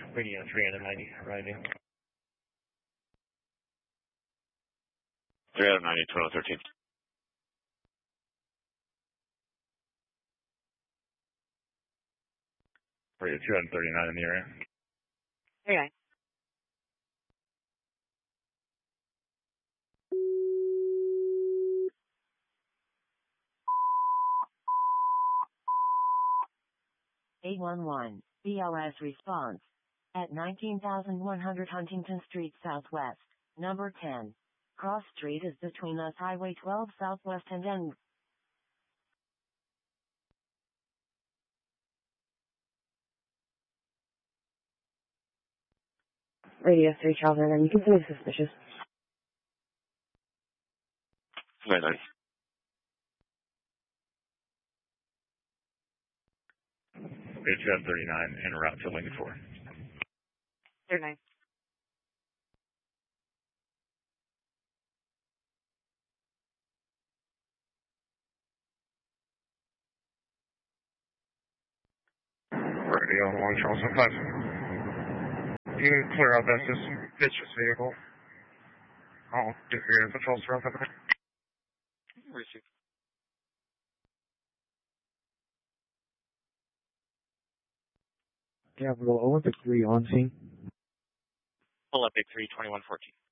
Radio 390, arriving. 390, 1213. Radio 239 in the area. Okay. A11, BLS response. At 19,100 Huntington Street Southwest, number 10. Cross Street is between us Highway 12 Southwest and N. Radio 3000, you can say suspicious. 990. Radio 239 en route to Lincoln 4. 39. Radio 1 Charles 5. You can clear out that suspicious vehicle. I'll get your patrols throughout the night. Receive. Capital Olympic 3 on scene. Olympic 3, 2114.